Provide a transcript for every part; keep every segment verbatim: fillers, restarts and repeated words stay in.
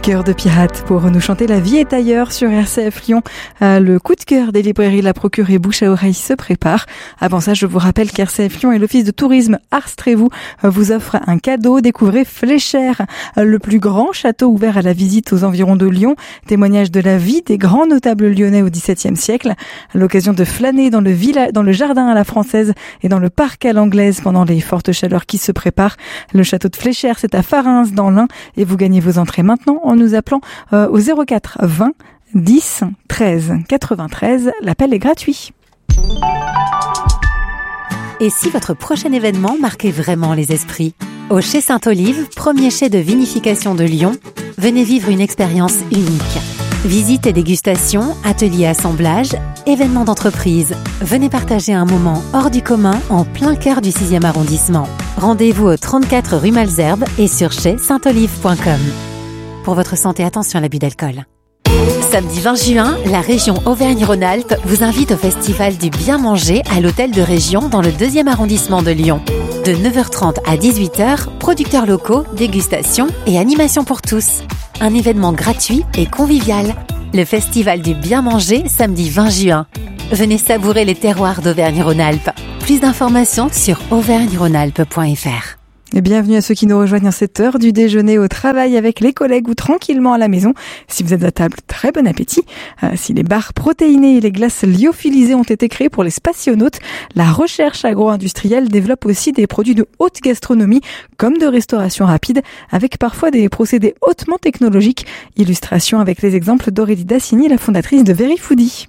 Cœur de pirate pour nous chanter La vie est ailleurs sur R C F Lyon. Euh, le coup de cœur des librairies La Procurée Bouche à Oreille se prépare. Avant ça, je vous rappelle qu'R C F Lyon et l'Office de tourisme Ars Trévoux vous offrent un cadeau. Découvrez Fléchères, le plus grand château ouvert à la visite aux environs de Lyon. Témoignage de la vie des grands notables lyonnais au dix-septième siècle. À l'occasion de flâner dans le, villa, dans le jardin à la française et dans le parc à l'anglaise pendant les fortes chaleurs qui se préparent. Le château de Fléchères, c'est à Fareims dans l'Ain et vous gagnez vos entrées maintenant en nous appelant euh, au zéro quatre vingt dix treize quatre-vingt-treize. L'appel est gratuit. Et si votre prochain événement marquait vraiment les esprits ? Au Chai Sainte-Olive, premier chai de vinification de Lyon, venez vivre une expérience unique. Visites et dégustations, ateliers assemblage, événements d'entreprise. Venez partager un moment hors du commun en plein cœur du sixième arrondissement. Rendez-vous au trente-quatre rue Malesherbes et sur chai sainte olive point com. Pour votre santé, attention à l'abus d'alcool. Samedi vingt juin, la région Auvergne-Rhône-Alpes vous invite au Festival du Bien Manger à l'Hôtel de Région dans le deuxième arrondissement de Lyon. De neuf heures trente à dix-huit heures, producteurs locaux, dégustation et animation pour tous. Un événement gratuit et convivial. Le Festival du Bien Manger, samedi vingt juin. Venez savourer les terroirs d'Auvergne-Rhône-Alpes. Plus d'informations sur auvergne rhône alpes point f r. Et bienvenue à ceux qui nous rejoignent à cette heure du déjeuner au travail avec les collègues ou tranquillement à la maison. Si vous êtes à table, très bon appétit. Euh, si les barres protéinées et les glaces lyophilisées ont été créées pour les spationautes, la recherche agro-industrielle développe aussi des produits de haute gastronomie comme de restauration rapide avec parfois des procédés hautement technologiques. Illustration avec les exemples d'Aurélie Dassigny, la fondatrice de Verifoodie.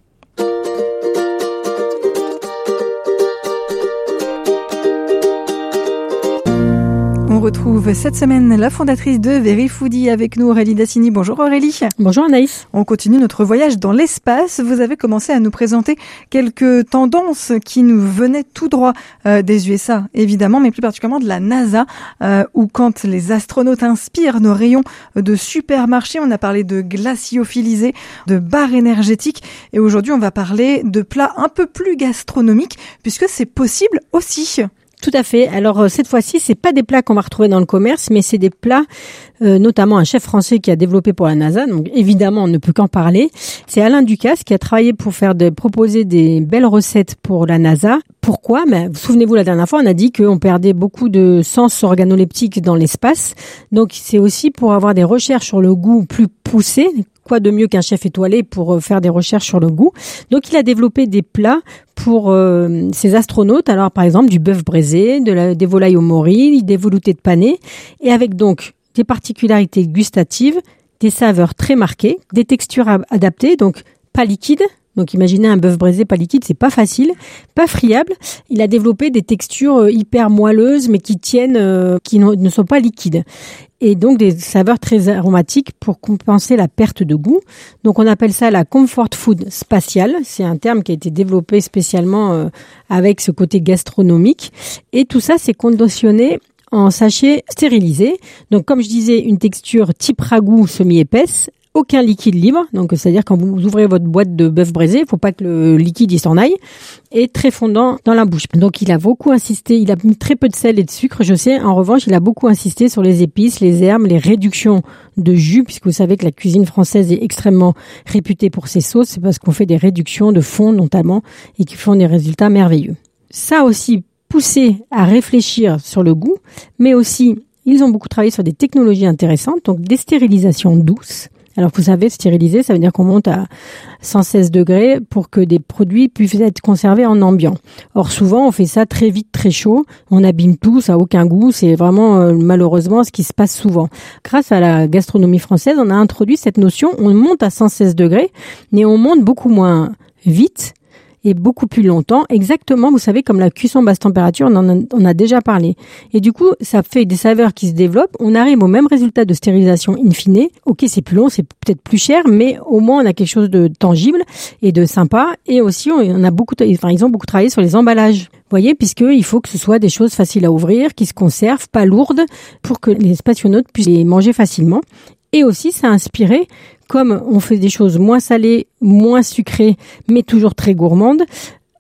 On retrouve cette semaine la fondatrice de Verifoodie avec nous, Aurélie Dassigny. Bonjour Aurélie. Bonjour Anaïs. On continue notre voyage dans l'espace. Vous avez commencé à nous présenter quelques tendances qui nous venaient tout droit euh, des U S A, évidemment, mais plus particulièrement de la NASA, euh, où quand les astronautes inspirent nos rayons de supermarchés, on a parlé de glace lyophilisée, de barres énergétiques, et aujourd'hui on va parler de plats un peu plus gastronomiques, puisque c'est possible aussi. Tout à fait. Alors cette fois-ci, c'est pas des plats qu'on va retrouver dans le commerce, mais c'est des plats, euh, notamment un chef français qui a développé pour la NASA. Donc évidemment, on ne peut qu'en parler. C'est Alain Ducasse qui a travaillé pour faire de proposer des belles recettes pour la NASA. Pourquoi ? Ben, souvenez-vous, la dernière fois, on a dit qu'on perdait beaucoup de sens organoleptiques dans l'espace. Donc c'est aussi pour avoir des recherches sur le goût plus poussées. Quoi de mieux qu'un chef étoilé pour faire des recherches sur le goût. Donc, il a développé des plats pour euh, ses astronautes. Alors, par exemple, du bœuf braisé, de la, des volailles au mori, des veloutés de panais, et avec donc des particularités gustatives, des saveurs très marquées, des textures adaptées, donc pas liquides. Donc imaginez un bœuf braisé pas liquide, c'est pas facile, pas friable. Il a développé des textures hyper moelleuses mais qui tiennent, euh, qui ne sont pas liquides. Et donc des saveurs très aromatiques pour compenser la perte de goût. Donc on appelle ça la comfort food spatiale. C'est un terme qui a été développé spécialement euh, avec ce côté gastronomique. Et tout ça c'est conditionné en sachet stérilisé. Donc comme je disais, une texture type ragoût semi-épaisse. Aucun liquide libre, donc c'est-à-dire quand vous ouvrez votre boîte de bœuf braisé, il faut pas que le liquide il s'en aille, et très fondant dans la bouche. Donc il a beaucoup insisté, il a mis très peu de sel et de sucre, je sais. En revanche, il a beaucoup insisté sur les épices, les herbes, les réductions de jus, puisque vous savez que la cuisine française est extrêmement réputée pour ses sauces, c'est parce qu'on fait des réductions de fond notamment et qui font des résultats merveilleux. Ça aussi poussé à réfléchir sur le goût, mais aussi ils ont beaucoup travaillé sur des technologies intéressantes, donc des stérilisations douces. Alors, vous savez, stériliser, ça veut dire qu'on monte à cent seize degrés pour que des produits puissent être conservés en ambiant. Or, souvent, on fait ça très vite, très chaud. On abîme tout, ça n'a aucun goût. C'est vraiment, euh, malheureusement, ce qui se passe souvent. Grâce à la gastronomie française, on a introduit cette notion. On monte à cent seize degrés, mais on monte beaucoup moins vite et beaucoup plus longtemps, exactement, vous savez, comme la cuisson basse température, on en a, on a déjà parlé. Et du coup, ça fait des saveurs qui se développent, on arrive au même résultat de stérilisation in fine. Ok, c'est plus long, c'est peut-être plus cher, mais au moins on a quelque chose de tangible et de sympa. Et aussi, on a beaucoup, enfin, ils ont beaucoup travaillé sur les emballages. Vous voyez, puisqu'il faut que ce soit des choses faciles à ouvrir, qui se conservent, pas lourdes, pour que les spationautes puissent les manger facilement. Et aussi, ça a inspiré, comme on fait des choses moins salées, moins sucrées, mais toujours très gourmandes,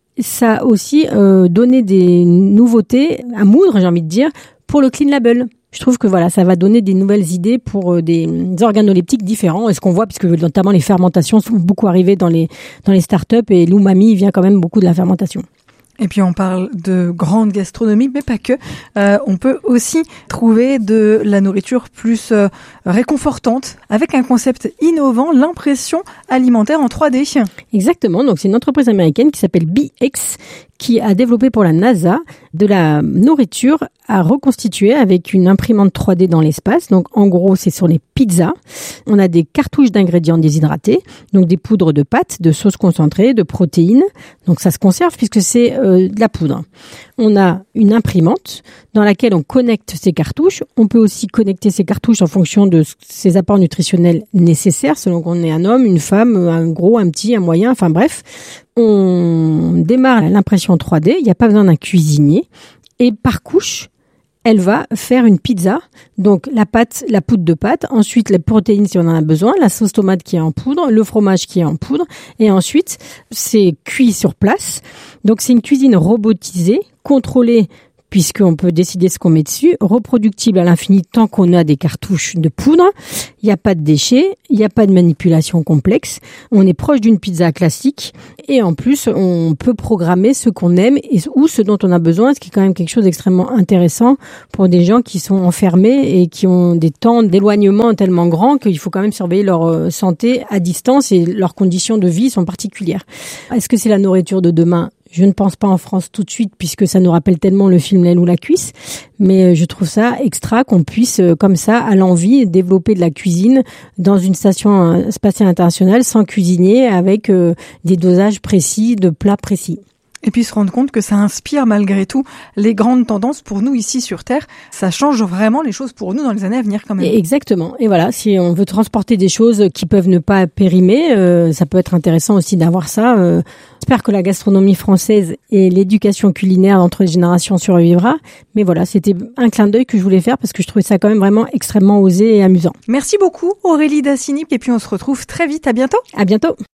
ça a aussi euh, donné des nouveautés à moudre, j'ai envie de dire, pour le Clean Label. je trouve que voilà, ça va donner des nouvelles idées pour des organoleptiques différents. Et ce qu'on voit, puisque notamment les fermentations sont beaucoup arrivées dans les dans les startups et l'umami vient quand même beaucoup de la fermentation. Et puis on parle de grande gastronomie, mais pas que. Euh, on peut aussi trouver de la nourriture plus euh, réconfortante, avec un concept innovant, l'impression alimentaire en trois D. Exactement, donc c'est une entreprise américaine qui s'appelle B X, qui a développé pour la NASA de la nourriture à reconstituer avec une imprimante trois D dans l'espace. Donc en gros, c'est sur les pizzas. On a des cartouches d'ingrédients déshydratés, donc des poudres de pâtes, de sauce concentrée, de protéines. Donc ça se conserve puisque c'est euh, de la poudre. On a une imprimante dans laquelle on connecte ces cartouches. On peut aussi connecter ces cartouches en fonction de ses apports nutritionnels nécessaires, selon qu'on est un homme, une femme, un gros, un petit, un moyen, enfin bref. On démarre l'impression trois D, il n'y a pas besoin d'un cuisinier. Et par couche, elle va faire une pizza. Donc la pâte, la poudre de pâte, ensuite les protéines si on en a besoin, la sauce tomate qui est en poudre, le fromage qui est en poudre, et ensuite c'est cuit sur place. Donc c'est une cuisine robotisée, contrôlée, puisqu'on peut décider ce qu'on met dessus, reproductible à l'infini tant qu'on a des cartouches de poudre. Il n'y a pas de déchets, il n'y a pas de manipulation complexe. On est proche d'une pizza classique et en plus, on peut programmer ce qu'on aime et, ou ce dont on a besoin, ce qui est quand même quelque chose d'extrêmement intéressant pour des gens qui sont enfermés et qui ont des temps d'éloignement tellement grands qu'il faut quand même surveiller leur santé à distance et leurs conditions de vie sont particulières. Est-ce que c'est la nourriture de demain ? Je ne pense pas en France tout de suite puisque ça nous rappelle tellement le film L'aile ou la cuisse, mais je trouve ça extra qu'on puisse comme ça, à l'envie, développer de la cuisine dans une station spatiale internationale sans cuisinier avec des dosages précis, de plats précis. Et puis se rendre compte que ça inspire malgré tout les grandes tendances pour nous ici sur Terre. Ça change vraiment les choses pour nous dans les années à venir quand même. Exactement. Et voilà, si on veut transporter des choses qui peuvent ne pas périmer, euh, ça peut être intéressant aussi d'avoir ça. Euh, j'espère que la gastronomie française et l'éducation culinaire entre les générations survivra. Mais voilà, c'était un clin d'œil que je voulais faire parce que je trouvais ça quand même vraiment extrêmement osé et amusant. Merci beaucoup Aurélie Dassini. Et puis on se retrouve très vite. À bientôt. À bientôt.